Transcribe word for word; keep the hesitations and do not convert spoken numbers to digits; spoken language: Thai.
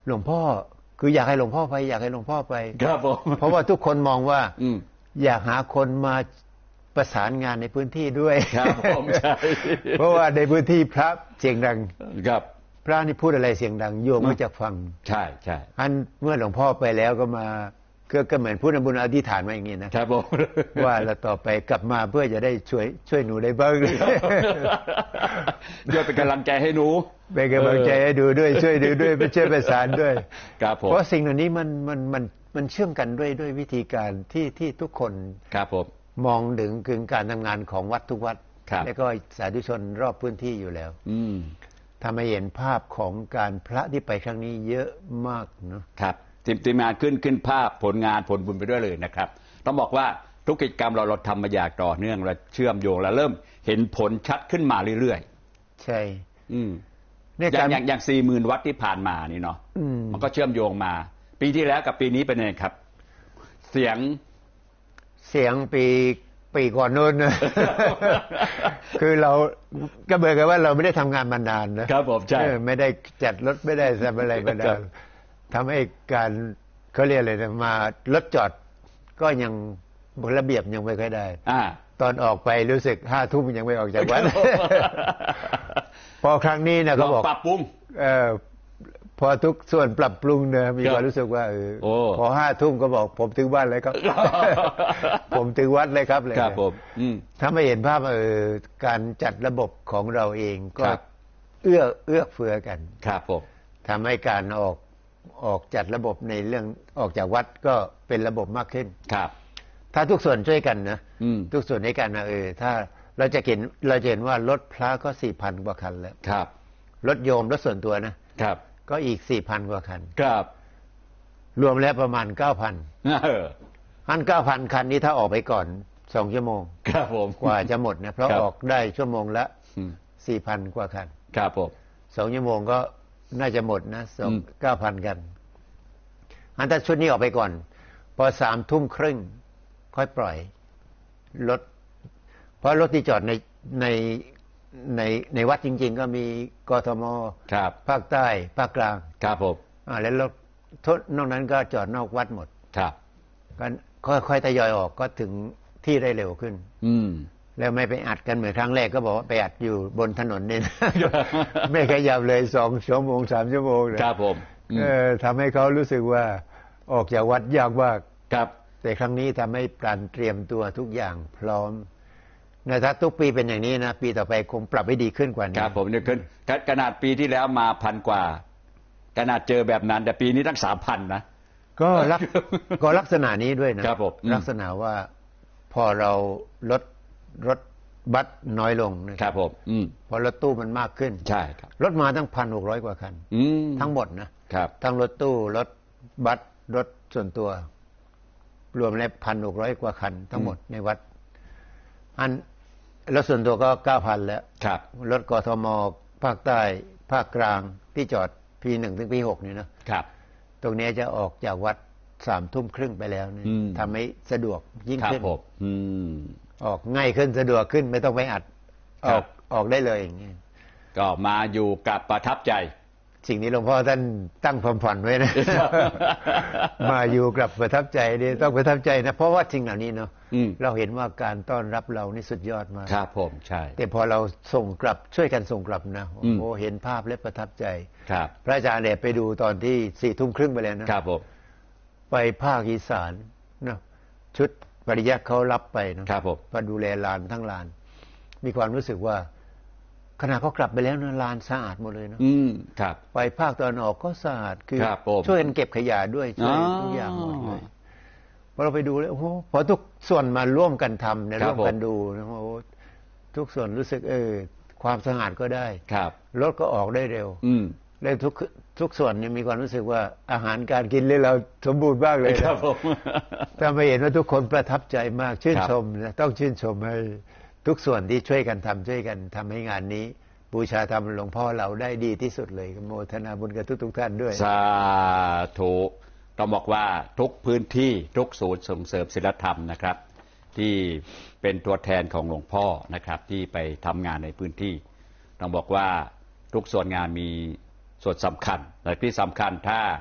หลวงพ่อคืออยากให้หลวงพ่อไปอยากให้หลวงพ่อไปครับผมเพราะว่าทุกคนมองว่าอืมอยากหาคนมาประสานงานในพื้นที่ด้วยครับผมใช่เพราะว่าในพื้นที่พระเสียงดังครับพระนี่พูดอะไรเสียงดังโยมก็จะฟังใช่ใช่อันเมื่อหลวงพ่อไปแล้วก็มาก็ก็เหมือนพูดบุญอธิษฐานมาอย่างนี้นะครับผมว่าเราต่อไปกลับมาเพื่อจะได้ช่วยช่วยหนูได้บ้างเดี๋ยวเป็นกำลังใจให้หนูเป็นกำลังใจให้ดูด้วยช่วยดูด้วยไปช่วยประสานด้วยครับผมเพราะสิ่งเหล่านี้มันมันมันมันเชื่อมกันด้วยด้วยวิธีการที่ที่ทุกคนครับผมมองถึงถึงการทำงานของวัดทุกวัดและก็สาธุชนรอบพื้นที่อยู่แล้วอืมทำให้เห็นภาพของการพระที่ไปครั้งนี้เยอะมากเนาะครับทีมทีมงานขึ้นขึ้นภาพผลงานผลบุญไปด้วยเลยนะครับต้องบอกว่าทุกกิจกรรมเราเราทำมาอย่างต่อเนื่องเราเชื่อมโยงแล้วเริ่มเห็นผลชัดขึ้นมาเรื่อยๆใช่อืมอย่างอย่างอย่างสี่หมื่นวัดที่ผ่านมานี่เนาะมันก็เชื่อมโยงมาปีที่แล้วกับปีนี้เป็นยังไงครับเสียงเสียงปีปีก่อนนู้นนะคือเราก็เบื่อกันว่าเราไม่ได้ทำงานมานานนะครับผมใช่ไม่ได้จัดรถไม่ได้ทำอะไรมานานทำให้การเขาเรียกอะไรนะมารถจอดก็ยังระเบียบยังไม่ค่อยได้ตอนออกไปรู้สึกห้าทุ่มยังไม่ออกจากวัดพอครั้งนี้นะเขาบอกปรับปรุงเออพอทุกส่วนปรับปรุงเนี่ยมีความรู้สึกว่าเออพอห้าทุ่มก็บอกผมถึงบ้านเลยครับผมถึงวัดเลยครับเลยครับผมถ้าไม่เห็นภาพเออการจัดระบบของเราเองก็เอื้อเอื้อเฟื้อกันครับผมทำให้การออกออกจัดระบบในเรื่องออกจากวัดก็เป็นระบบมากขึ้นครับถ้าทุกส่วนช่วยกันนะทุกส่วนในการนะเออถ้าเราจะเห็นเราจะเห็นว่ารถพระก็สี่พันกว่าคันแล้วครับรถโยมรถส่วนตัวนะครับก็อีกสี่พันกว่าคันครับรวมแล้วประมาณเก้าพันอันเก้าพันคันนี้ถ้าออกไปก่อนสองชั่วโมงครับผมกว่าจะหมดนะเพราะออกได้ชั่วโมงละสี่พันกว่าคันครับผมสองชั่วโมงก็น่าจะหมดนะสองเก้าพันกันอันถ้าชุดนี้ออกไปก่อนพอสามทุ่มครึ่งค่อยปล่อยรถเพราะรถที่จอดในในในในวัดจริงๆก็มีกทมครับภาคใต้ภาคกลางครับผมอ่าแล้วรถนอกนั้นก็จอดนอกวัดหมดครับก็ค่อยๆทยอยออกก็ถึงที่ได้เร็วขึ้นอืมแล้วไม่ไปอัดกันเหมือนครั้งแรกก็บอกว่าไปอัดอยู่บนถนนนี่ ไม่ขยับเลยสองชั่วโมงสามชั่วโมงครับผมเออทำให้เขารู้สึกว่าออกจากวัดยากมากครับแต่ครั้งนี้ทำให้การเตรียมตัวทุกอย่างพร้อมนะถ้าทุกปีเป็นอย่างนี้นะปีต่อไปคงปรับให้ดีขึ้นกว่านี้ครับผมเนี่ยขึ้นขนาดปีที่แล้วมาพันกว่าขนาดเจอแบบนั้นแต่ปีนี้ตั้งสามพันนะก็ลักก็ลักษณะนี้ด้วยนะครับผมลักษณะว่าพอเราลดรถบัสน้อยลงนะครับผมพอรถตู้มันมากขึ้นใช่ครับรถมาตั้งพันหกร้อยกว่าคันทั้งหมดนะครับทั้งรถตู้รถบัสรถส่วนตัวรวมแล้วพันหกร้อยกว่าคันทั้งหมดในวัดอันรถส่วนตัวก็เก้าพันแล้วครับรถกทมภาคใต้ภาคกลางที่จอดปีหนึ่งถึงปีหกนี่นะครับตรงนี้จะออกจากวัดสามทุ่มครึ่งไปแล้วนี่ทำให้สะดวกยิ่งขึ้นออกง่ายขึ้นสะดวกขึ้นไม่ต้องไปอัดออกออกได้เลยอย่างนี้ก็มาอยู่กับประทับใจสิ่งนี้หลวงพ่อท่านตั้งความฝันไว้นะ มาอยู่กับประทับใจนี่ต้องประทับใจนะเพราะว่าสิ่งเหล่านี้เนาะเราเห็นว่าการต้อนรับเรานี่สุดยอดมากครับผมใช่แต่พอเราส่งกลับช่วยกันส่งกลับนะโอ้โหเห็นภาพและประทับใจครับพระอาจารย์เนี่ยไปดูตอนที่สี่ทุ่มครึ่งไปแล้วนะครับผมไปภาคอีสานนะชุดปริยัติเขารับไปนะครับผมมาดูแลลานทั้งลานมีความรู้สึกว่าขณะเขากลับไปแล้วนะลานสะอาดหมดเลยนะอืมครับไปภาคตะวันออกก็สะอาดคือครับช่วยกันเก็บขยะด้วยช่วยทุกอย่างหมดเลยพอเราไปดูแล้วโอ้โหพอทุกส่วนมาร่วมกันทำเนี่ยร่วมกันดูนะโอ้ทุกส่วนรู้สึกเออความสะอาดก็ได้ครับรถก็ออกได้เร็วอืมแล้วทุกทุกส่วนเนี่ยมีความรู้สึกว่าอาหารการกินเลยเราสมบูรณ์มากเลยครับผมถ้าไม่เห็นว่าทุกคนประทับใจมากชื่นชมนะต้องชื่นชมให้ทุกส่วนที่ช่วยกันทำช่วยกันทำให้งานนี้บูชาธรรมหลวงพ่อเราได้ดีที่สุดเลยโมทนาบุญกับทุกทุกท่านด้วยสาธุต้องบอกว่าทุกพื้นที่ทุกศูนย์ส่งเสริมศีลธรรมนะครับที่เป็นตัวแทนของหลวงพ่อนะครับที่ไปทำงานในพื้นที่ต้องบอกว่าทุกส่วนงานมีส่วนสำคัญและที่สำคัญถ้า